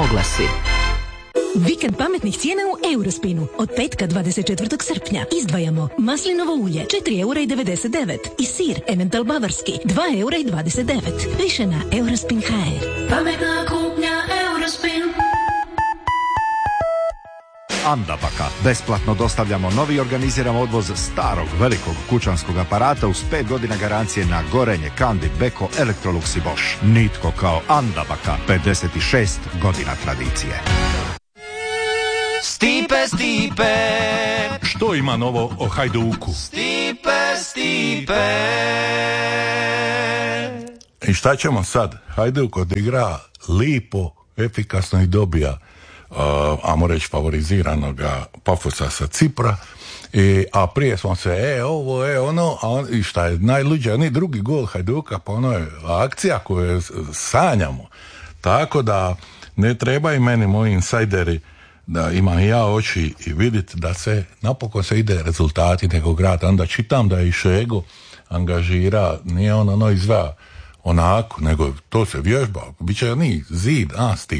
oglasi. Vikend pametnih cijena u Eurospinu. Od petka 24. srpnja izdvajamo maslinovo ulje 4,99 i sir Emmental Bavarski 2,29 €. Više na Eurospin.hr. Pametna kupnja Eurospin. Andabaka. Besplatno dostavljamo novi i organiziramo odvoz starog velikog kućanskog aparata uz 5 godina garancije na gorenje, Kandi, Beko, Electrolux i Bosch. Nitko kao Andabaka. 56 godina tradicije. Stipe, Stipe, što ima novo o Hajduku? Stipe. I šta ćemo sad? Hajduk odigra lipo, efikasno i dobija ajmo reći favoriziranoga Pafosa sa Cipra, a prije smo se ono, i šta je najluđe, ni drugi gol Hajduka, pa ono je akcija koju sanjamo, tako da ne treba i meni moji insajderi da imam ja oči i vidjeti da se napokon se ide rezultati nekog rada. Onda čitam da je i Šego angažira, nije ono izva onako, nego to se vježba, bit će ni zid,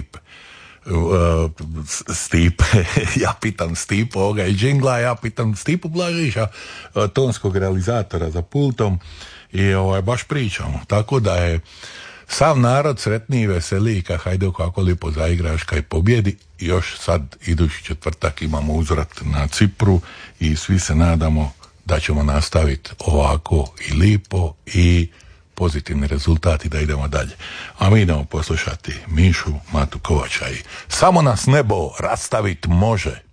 Stipe, ja pitam Stipu ovoga i džingla, ja pitam Stipu Blažiša, tonskog realizatora za pultom i baš pričamo, tako da je sav narod sretniji i veseliji kad Hajduk ako lipo zaigraš kaj pobjedi. Još sad idući četvrtak imamo uzvrat na Cipru i svi se nadamo da ćemo nastaviti ovako i lipo i pozitivni rezultati da idemo dalje. A mi idemo poslušati Mišu Matu Kovača i Samo nas nebo rastavit može.